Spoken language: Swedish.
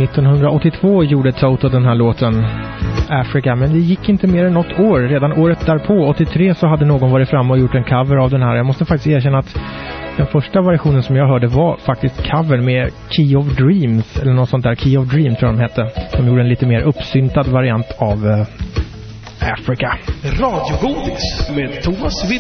1982 gjorde Toto den här låten Africa, men det gick inte mer än något år. Redan året därpå, 83, så hade någon varit framme och gjort en cover av den här. Jag måste faktiskt erkänna att den första versionen som jag hörde var faktiskt cover med Key of Dreams, eller något sånt där, Key of Dream tror jag de hette. De gjorde en lite mer uppsyntad variant av Africa. Radiogodis med Thomas Wilhelm.